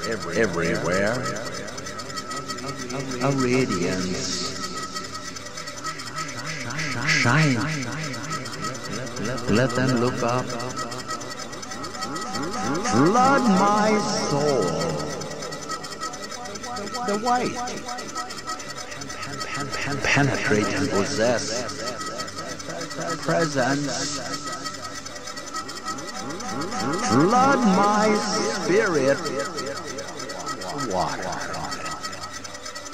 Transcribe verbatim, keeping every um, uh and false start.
everywhere. A radiance. Shine. Let them look up. Flood my soul. The white. Penetrate and possess. Presence. Flood my spirit. Water.